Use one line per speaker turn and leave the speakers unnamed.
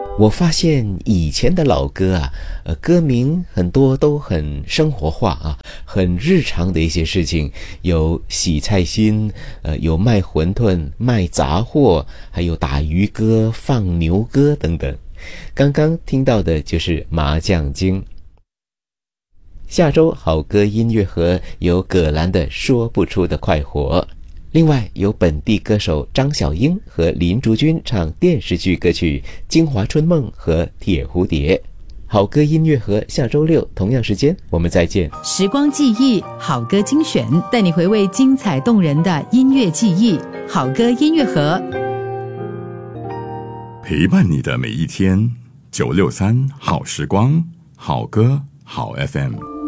我发现以前的老歌啊，歌名很多都很生活化啊，很日常的一些事情，有洗菜心，有卖馄饨、卖杂货，还有打鱼歌、放牛歌等等。刚刚听到的就是麻将经。下周好歌音乐盒有葛兰的说不出的快活，另外有本地歌手张小英和林竹君唱电视剧歌曲《京华春梦》和《铁蝴蝶》。好歌音乐盒下周六同样时间我们再见。
时光记忆，好歌精选，带你回味精彩动人的音乐记忆。好歌音乐盒，
陪伴你的每一天。963好时光，好歌好 FM。